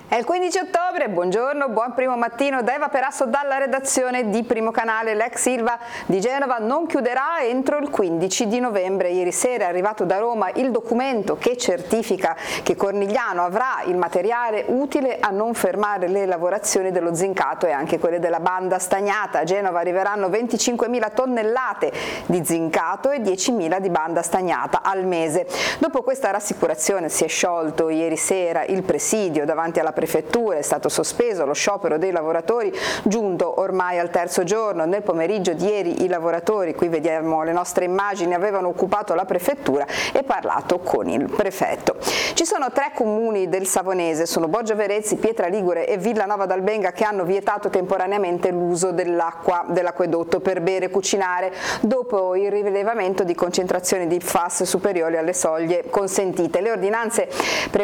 È il 15 ottobre, buongiorno, buon primo mattino da Eva Perasso dalla redazione di Primo Canale. L'ex Ilva di Genova non chiuderà entro il 15 di novembre. Ieri sera è arrivato da Roma il documento che certifica che Cornigliano avrà il materiale utile a non fermare le lavorazioni dello zincato e anche quelle della banda stagnata. A Genova arriveranno 25.000 tonnellate di zincato e 10.000 di banda stagnata al mese. Dopo questa rassicurazione si è sciolto ieri sera il presidio davanti alla prefettura, è stato sospeso lo sciopero dei lavoratori giunto ormai al terzo giorno. Nel pomeriggio di ieri i lavoratori, qui vediamo le nostre immagini, avevano occupato la prefettura e parlato con il prefetto. Ci sono 3 comuni del Savonese, sono Borgio Verezzi, Pietra Ligure e Villanova d'Albenga, che hanno vietato temporaneamente l'uso dell'acqua dell'acquedotto per bere e cucinare dopo il rilevamento di concentrazioni di PFAS superiori alle soglie consentite. Le ordinanze